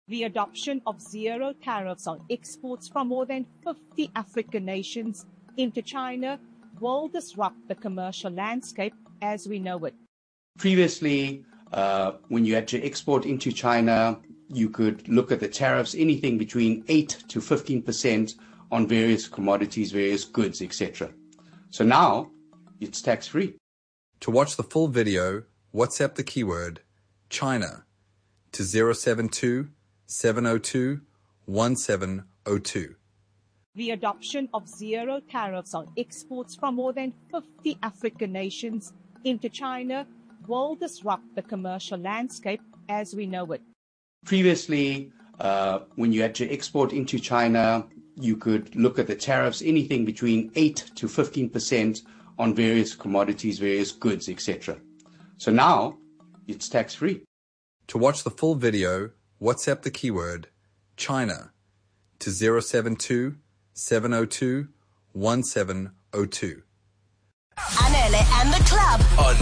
The adoption of zero tariffs on exports from more than 50 African nations into China will disrupt the commercial landscape as we know it. Previously, when you had to export into China, you could look at the tariffs, anything between 8 to 15% on various commodities, various goods, etc. So now, it's tax-free. To watch the full video, WhatsApp the keyword China to 072 702 1702. The adoption of zero tariffs on exports from more than 50 African nations into China will disrupt the commercial landscape as we know it. Previously, when you had to export into China, you could look at the tariffs, anything between 8 to 15% on various commodities, various goods, etc. So now, it's tax-free. To watch the full video, WhatsApp the keyword China to 072 702 1702. Anele and the club on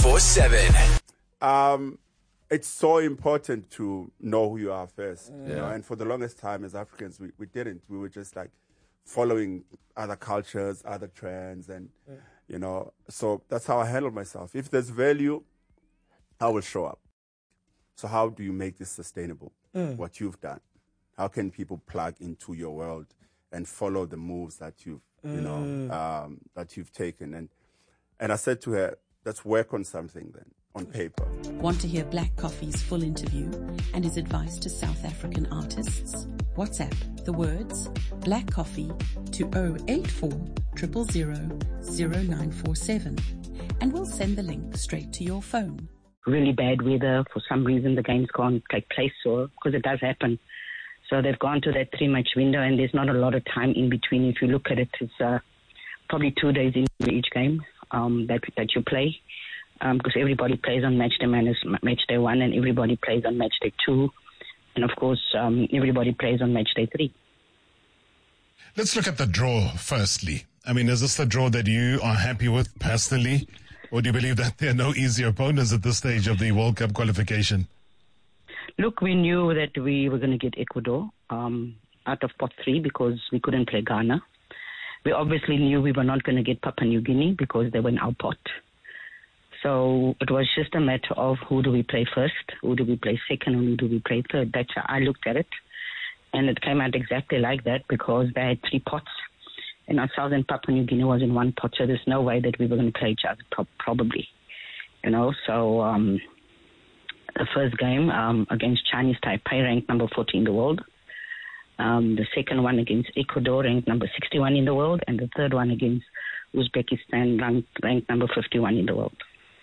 947. It's so important to know who you are first. You know? And for the longest time as Africans, we didn't. We were just like following other cultures, other trends, and you know. So that's how I handle myself. If there's value, I will show up. So how do you make this sustainable? What you've done. How can people plug into your world and follow the moves that you've, that you've taken? And I said to her, let's work on something then, on paper. Want to hear Black Coffee's full interview and his advice to South African artists? WhatsApp the words Black Coffee to 084 000 0947 and we'll send the link straight to your phone. Really bad weather. For some reason, the games can't take place, because it does happen. So they've gone to that 3-match window, and there's not a lot of time in between. If you look at it, it's probably 2 days into each game that you play, because everybody plays on match day match day 1, and everybody plays on match day 2, and of course everybody plays on match day 3. Let's look at the draw firstly. I mean, is this the draw that you are happy with personally? Or do you believe that there are no easy opponents at this stage of the World Cup qualification? Look, we knew that we were going to get Ecuador out of pot 3 because we couldn't play Ghana. We obviously knew we were not going to get Papua New Guinea because they were in our pot. So it was just a matter of who do we play first, who do we play second, and who do we play third. That's how I looked at it. And it came out exactly like that because they had 3 pots. And ourselves and Papua New Guinea was in 1 pot, so there's no way that we were going to play each other, probably. You know, so the first game against Chinese Taipei, ranked number 40 in the world. The second one against Ecuador, ranked number 61 in the world. And the third one against Uzbekistan, ranked number 51 in the world.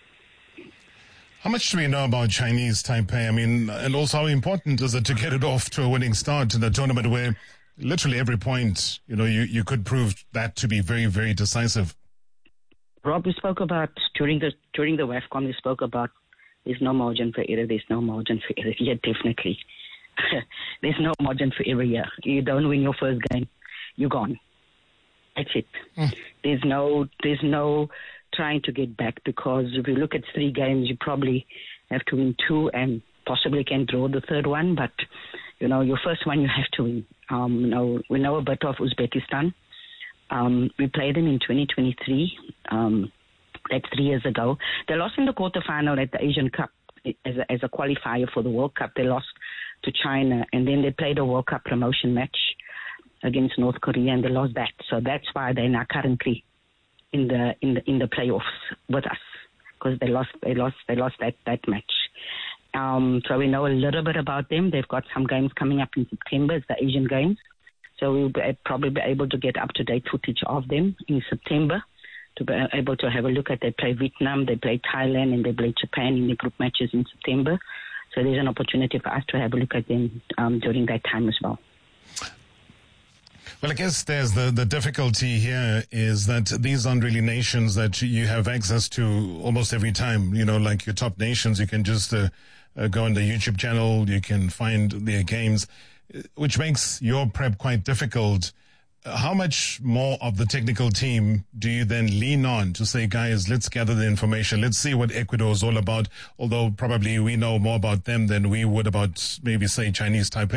How much do we know about Chinese Taipei? I mean, and also how important is it to get it off to a winning start in a tournament where literally every point, you could prove that to be very, very decisive? Rob, we spoke about, during the WAFCON, we spoke about there's no margin for error, there's no margin for error. Yeah, definitely. There's no margin for error here. You don't win your first game, you're gone. That's it. There's no trying to get back, because if you look at 3 games, you probably have to win 2 and possibly can draw the third one, but your first one you have to win. We know a bit of Uzbekistan. We played them in 2023. That's 3 years ago. They lost in the quarterfinal at the Asian Cup as a qualifier for the World Cup. They lost to China, and then they played a World Cup promotion match against North Korea, and they lost that. So that's why they're now currently in the playoffs with us, because they lost that match. So we know a little bit about them. They've got some games coming up in September. It's the Asian Games. So we'll probably be able to get up-to-date footage of them in September to be able to have a look at. They play Vietnam, they play Thailand, and they play Japan in the group matches in September. So there's an opportunity for us to have a look at them during that time as well. Well, I guess there's the difficulty here is that these aren't really nations that you have access to almost every time. Like your top nations, you can just go on the YouTube channel, you can find their games, which makes your prep quite difficult. How much more of the technical team do you then lean on to say, guys, let's gather the information, let's see what Ecuador is all about, although probably we know more about them than we would about maybe, say, Chinese Taipei?